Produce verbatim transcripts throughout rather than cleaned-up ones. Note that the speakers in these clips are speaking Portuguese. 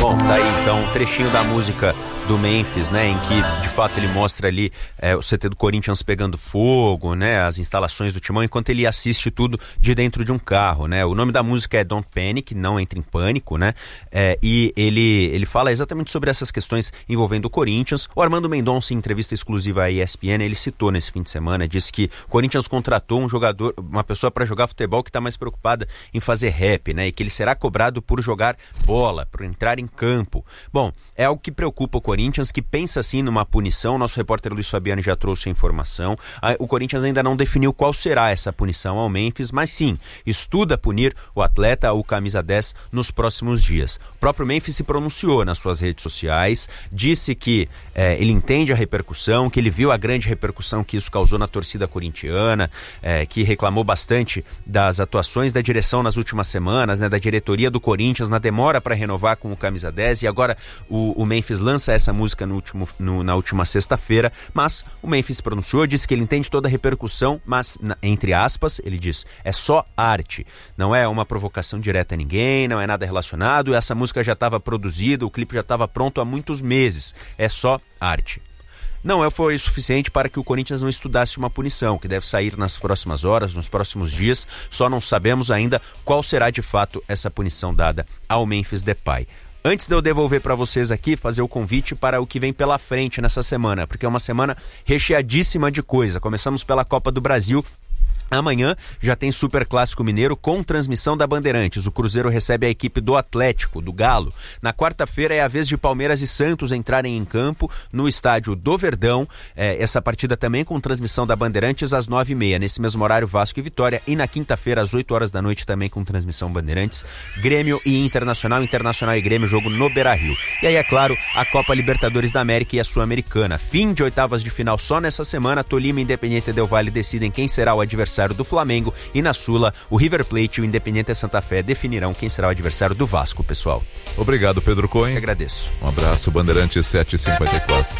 Bom, daí então um trechinho da música do Memphis, né, em que de fato ele mostra ali é, o C T do Corinthians pegando fogo, né, as instalações do Timão, enquanto ele assiste tudo de dentro de um carro, né. O nome da música é Don't Panic, não entre em pânico, né, é, e ele, ele fala exatamente sobre essas questões envolvendo o Corinthians. O Armando Mendonça, em entrevista exclusiva à E S P N, ele citou nesse fim de semana, disse que o Corinthians contratou um jogador, uma pessoa para jogar futebol que está mais preocupada em fazer rap, né, e que ele será cobrado por jogar bola, por entrar em campo. Bom, é algo que preocupa o Corinthians, que pensa assim numa punição. Nosso repórter Luiz Fabiano já trouxe a informação. O Corinthians ainda não definiu qual será essa punição ao Memphis, mas sim, estuda punir o atleta, o camisa dez, nos próximos dias. O próprio Memphis se pronunciou nas suas redes sociais, disse que é, ele entende a repercussão, que ele viu a grande repercussão que isso causou na torcida corintiana, é, que reclamou bastante das atuações da direção nas últimas semanas, né, da diretoria do Corinthians na demora para renovar com o camisa dez, e agora o, o Memphis lança essa música no último, no, na última sexta-feira, mas o Memphis se pronunciou, disse que ele entende toda a repercussão, mas, na, entre aspas, ele diz, é só arte, não é uma provocação direta a ninguém, não é nada relacionado, essa música já estava produzida, o clipe já estava pronto há muitos meses, é só arte. Não foi suficiente para que o Corinthians não estudasse uma punição, que deve sair nas próximas horas, nos próximos dias, só não sabemos ainda qual será de fato essa punição dada ao Memphis Depay. Antes de eu devolver para vocês aqui, fazer o convite para o que vem pela frente nessa semana, porque é uma semana recheadíssima de coisa. Começamos pela Copa do Brasil. Amanhã já tem Super Clássico Mineiro com transmissão da Bandeirantes. O Cruzeiro recebe a equipe do Atlético, do Galo. Na quarta-feira é a vez de Palmeiras e Santos entrarem em campo no estádio do Verdão. É, essa partida também com transmissão da Bandeirantes às nove e meia. Nesse mesmo horário, Vasco e Vitória. E na quinta-feira, às oito horas da noite, também com transmissão Bandeirantes. Grêmio e Internacional. Internacional e Grêmio, jogo no Beira-Rio. E aí, é claro, a Copa Libertadores da América e a Sul-Americana. Fim de oitavas de final só nessa semana. Tolima e Independiente Del Valle decidem quem será o adversário do Flamengo, e na Sula, o River Plate e o Independiente Santa Fé definirão quem será o adversário do Vasco, pessoal. Obrigado, Pedro Cohen. Eu agradeço. Um abraço, Bandeirantes sete e cinquenta e quatro.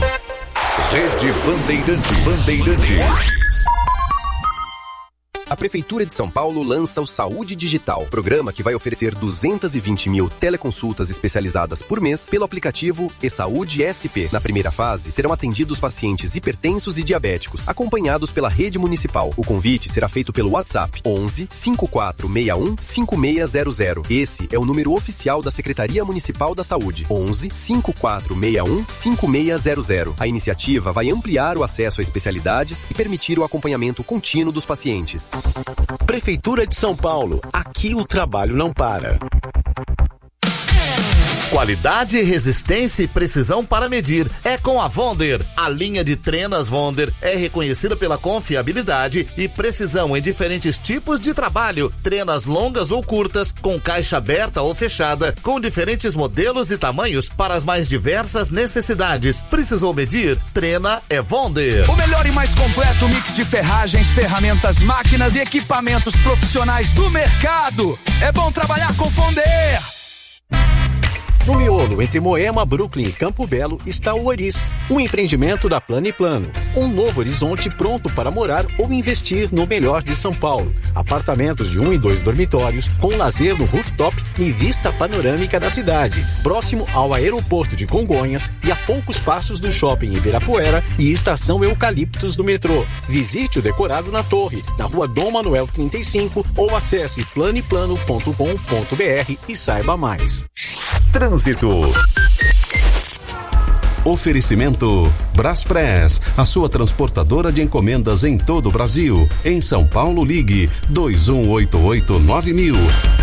Rede Bandeirantes. Bandeirantes. A Prefeitura de São Paulo lança o Saúde Digital, programa que vai oferecer duzentas e vinte mil teleconsultas especializadas por mês pelo aplicativo eSaúde S P. Na primeira fase, serão atendidos pacientes hipertensos e diabéticos, acompanhados pela rede municipal. O convite será feito pelo WhatsApp onze, cinco quatro seis um, cinco seis zero zero. Esse é o número oficial da Secretaria Municipal da Saúde, onze, cinco quatro seis um, cinco seis zero zero. A iniciativa vai ampliar o acesso a especialidades e permitir o acompanhamento contínuo dos pacientes. Prefeitura de São Paulo, aqui o trabalho não para. Qualidade, resistência e precisão para medir é com a Wonder. A linha de trenas Wonder é reconhecida pela confiabilidade e precisão em diferentes tipos de trabalho. Trenas longas ou curtas, com caixa aberta ou fechada, com diferentes modelos e tamanhos para as mais diversas necessidades. Precisou medir? Trena é Wonder. O melhor e mais completo mix de ferragens, ferramentas, máquinas e equipamentos profissionais do mercado. É bom trabalhar com Wonder. No miolo, entre Moema, Brooklyn e Campo Belo, está o Oris, um empreendimento da Plano e Plano. Um novo horizonte pronto para morar ou investir no melhor de São Paulo. Apartamentos de um e dois dormitórios, com lazer no rooftop e vista panorâmica da cidade. Próximo ao aeroporto de Congonhas e a poucos passos do shopping Ibirapuera e estação Eucaliptos do metrô. Visite o decorado na Torre, na rua Dom Manuel trinta e cinco, ou acesse plano e plano ponto com ponto b r e saiba mais. Trânsito. Oferecimento Braspress, a sua transportadora de encomendas em todo o Brasil. Em São Paulo, ligue dois um oito oito nove mil.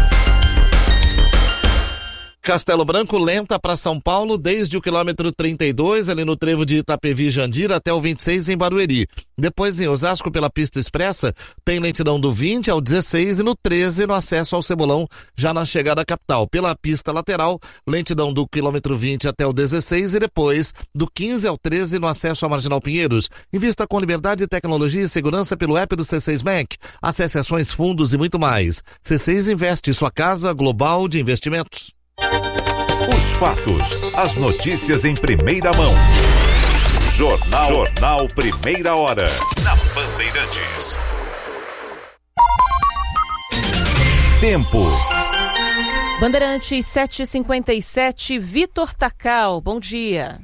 Castelo Branco lenta para São Paulo desde o quilômetro trinta e dois, ali no trevo de Itapevi Jandira, até o vinte e seis em Barueri. Depois em Osasco, pela pista expressa, tem lentidão do vinte ao dezesseis e no treze no acesso ao Cebolão, já na chegada à capital. Pela pista lateral, lentidão do quilômetro vinte até o dezesseis e depois do quinze ao treze no acesso à Marginal Pinheiros. Invista com liberdade, tecnologia e segurança pelo app do C seis Bank. Acesse ações, fundos e muito mais. C seis Investe, sua casa global de investimentos. Os fatos, as notícias em primeira mão. Jornal, Jornal Primeira Hora, na Bandeirantes. Tempo. Bandeirantes sete e cinquenta e sete, Vitor Tacal, bom dia.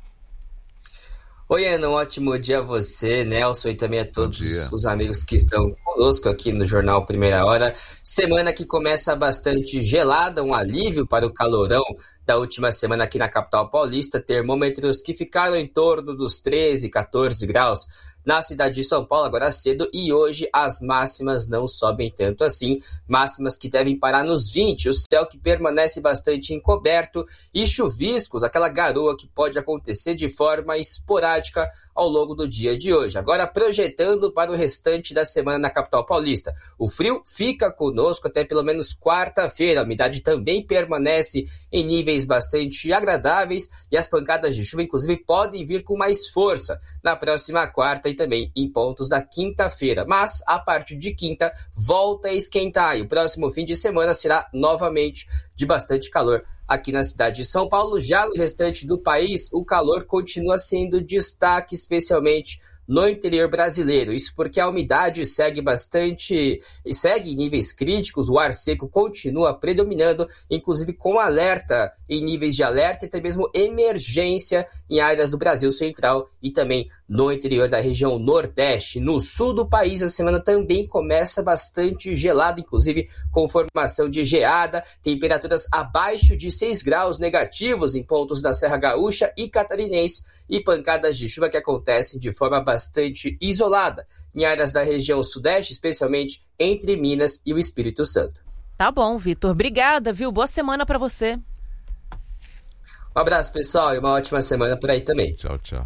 Oi, Ana, um ótimo dia a você, Nelson, e também a todos os amigos que estão conosco aqui no Jornal Primeira Hora. Semana que começa bastante gelada, um alívio para o calorão da última semana aqui na capital paulista, termômetros que ficaram em torno dos treze, quatorze graus na cidade de São Paulo agora cedo, e hoje as máximas não sobem tanto assim, máximas que devem parar nos vinte, o céu que permanece bastante encoberto e chuviscos, aquela garoa que pode acontecer de forma esporádica ao longo do dia de hoje. Agora projetando para o restante da semana na capital paulista, o frio fica conosco até pelo menos quarta-feira, a umidade também permanece em níveis bastante agradáveis e as pancadas de chuva inclusive podem vir com mais força na próxima quarta e também em pontos da quinta-feira, mas a partir de quinta volta a esquentar e o próximo fim de semana será novamente de bastante calor aqui na cidade de São Paulo. Já no restante do país, o calor continua sendo destaque, especialmente no interior brasileiro. Isso porque a umidade segue bastante, segue em níveis críticos, o ar seco continua predominando, inclusive com alerta em níveis de alerta e até mesmo emergência em áreas do Brasil Central e também no interior da região Nordeste. No sul do país, a semana também começa bastante gelada, inclusive com formação de geada, temperaturas abaixo de seis graus negativos em pontos da Serra Gaúcha e Catarinense e pancadas de chuva que acontecem de forma bastante isolada em áreas da região Sudeste, especialmente entre Minas e o Espírito Santo. Tá bom, Vitor. Obrigada, viu? Boa semana para você. Um abraço, pessoal, e uma ótima semana por aí também. Tchau, tchau.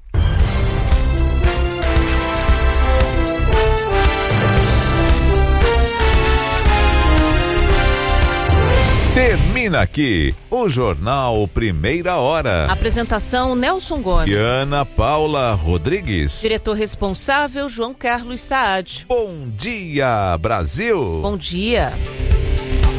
Termina aqui o Jornal Primeira Hora. Apresentação Nelson Gomes. E Ana Paula Rodrigues. Diretor responsável João Carlos Saad. Bom dia, Brasil. Bom dia.